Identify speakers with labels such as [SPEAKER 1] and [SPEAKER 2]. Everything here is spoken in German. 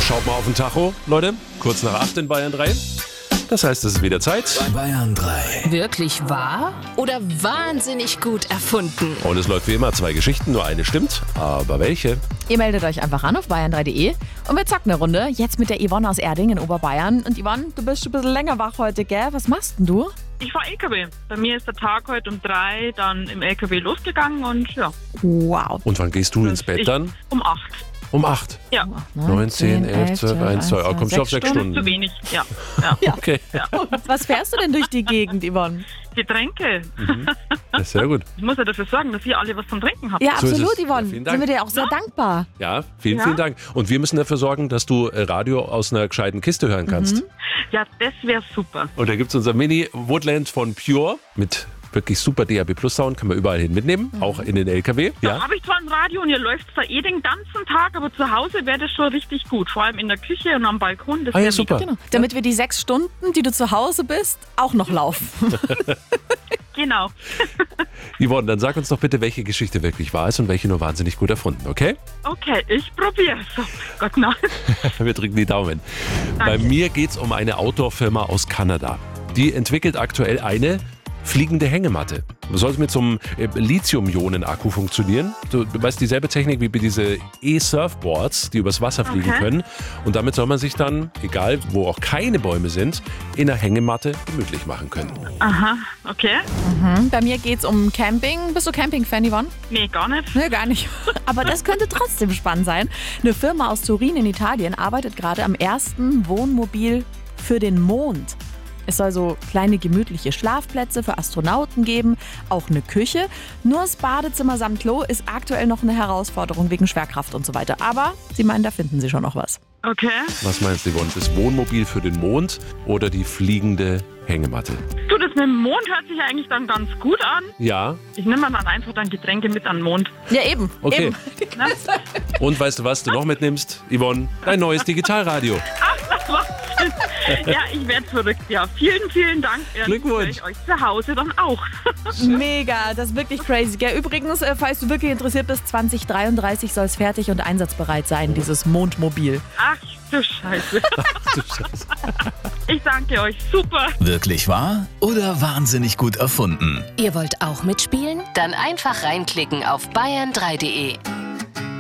[SPEAKER 1] Schaut mal auf den Tacho, Leute. Kurz nach 8 in Bayern 3. Das heißt, es ist wieder Zeit.
[SPEAKER 2] Bayern 3.
[SPEAKER 3] Wirklich wahr oder wahnsinnig gut erfunden?
[SPEAKER 1] Und es läuft wie immer 2 Geschichten, nur eine stimmt. Aber welche?
[SPEAKER 4] Ihr meldet euch einfach an auf bayern3.de und wir zocken eine Runde. Jetzt mit der Yvonne aus Erding in Oberbayern. Und Yvonne, du bist schon ein bisschen länger wach heute, gell? Was machst denn du?
[SPEAKER 5] Ich fahre LKW. Bei mir ist der Tag heute um 3 dann im LKW losgegangen und ja.
[SPEAKER 4] Wow.
[SPEAKER 1] Und wann gehst du ins Bett dann?
[SPEAKER 5] Um 8.
[SPEAKER 1] Um 8.
[SPEAKER 5] Ja.
[SPEAKER 1] 9, 10, 11, 12, 1, 2. Kommst du auf 6 Stunden?
[SPEAKER 5] Zu wenig, ja.
[SPEAKER 1] Okay.
[SPEAKER 4] Was fährst du denn durch die Gegend, Yvonne?
[SPEAKER 5] Getränke.
[SPEAKER 1] Ja, sehr gut.
[SPEAKER 5] Ich muss ja dafür sorgen, dass ihr alle was zum Trinken habt.
[SPEAKER 4] Ja,
[SPEAKER 1] So ist
[SPEAKER 4] absolut,
[SPEAKER 1] es.
[SPEAKER 4] Yvonne.
[SPEAKER 1] Ja, vielen Dank.
[SPEAKER 4] Sind wir dir auch sehr dankbar.
[SPEAKER 1] Ja, vielen Dank. Und wir müssen dafür sorgen, dass du Radio aus einer gescheiten Kiste hören kannst.
[SPEAKER 5] Ja, das wäre super.
[SPEAKER 1] Und da gibt es unser Mini-Woodland von Pure mit wirklich super DAB Plus Sound, kann man überall hin mitnehmen, auch in den LKW.
[SPEAKER 5] Da
[SPEAKER 1] Ja.
[SPEAKER 5] habe ich zwar ein Radio und ihr läuft da den ganzen Tag, aber zu Hause wäre das schon richtig gut. Vor allem in der Küche und am Balkon. Das
[SPEAKER 1] Ah ja,
[SPEAKER 5] wär
[SPEAKER 1] super.
[SPEAKER 4] Genau. Damit wir die 6 Stunden, die du zu Hause bist, auch noch laufen.
[SPEAKER 5] Genau.
[SPEAKER 1] Yvonne, dann sag uns doch bitte, welche Geschichte wirklich wahr ist und welche nur wahnsinnig gut erfunden, okay?
[SPEAKER 5] Okay, ich probiere es. Oh Gott, nein.
[SPEAKER 1] Wir drücken die Daumen. Bei mir geht es um eine Outdoor-Firma aus Kanada. Die entwickelt aktuell eine fliegende Hängematte. Das soll mit so einem Lithium-Ionen-Akku funktionieren. Du weißt, dieselbe Technik wie bei diese E-Surfboards, die übers Wasser fliegen können. Und damit soll man sich dann, egal wo auch keine Bäume sind, in der Hängematte gemütlich machen können.
[SPEAKER 5] Aha, okay.
[SPEAKER 4] Bei mir geht's um Camping. Bist du Camping-Fan, Yvonne?
[SPEAKER 5] Nee, gar nicht.
[SPEAKER 4] Nee, gar nicht. Aber das könnte trotzdem spannend sein. Eine Firma aus Turin in Italien arbeitet gerade am ersten Wohnmobil für den Mond. Es soll so kleine gemütliche Schlafplätze für Astronauten geben, auch eine Küche. Nur das Badezimmer samt Klo ist aktuell noch eine Herausforderung wegen Schwerkraft und so weiter. Aber sie meinen, da finden sie schon noch was.
[SPEAKER 5] Okay.
[SPEAKER 1] Was meinst du, Yvonne? Das Wohnmobil für den Mond oder die fliegende Hängematte?
[SPEAKER 5] Du, das mit dem Mond hört sich eigentlich dann ganz gut an.
[SPEAKER 1] Ja,
[SPEAKER 5] Ich nehme dann einfach dann Getränke mit an den Mond.
[SPEAKER 4] Ja, eben.
[SPEAKER 1] okay.
[SPEAKER 4] Eben.
[SPEAKER 1] Und weißt du, was du noch mitnimmst, Yvonne? Dein neues Digitalradio.
[SPEAKER 5] Ja, ich werde verrückt. Ja, vielen, vielen Dank.
[SPEAKER 1] Glückwunsch.
[SPEAKER 5] Ich euch zu Hause dann auch.
[SPEAKER 4] Mega, das ist wirklich crazy. Gell? Übrigens, falls du wirklich interessiert bist, 2033 soll es fertig und einsatzbereit sein, dieses Mondmobil.
[SPEAKER 5] Ach du Scheiße.
[SPEAKER 1] Du Scheiße.
[SPEAKER 5] Ich danke euch. Super.
[SPEAKER 2] Wirklich wahr oder wahnsinnig gut erfunden?
[SPEAKER 3] Ihr wollt auch mitspielen? Dann einfach reinklicken auf bayern3.de.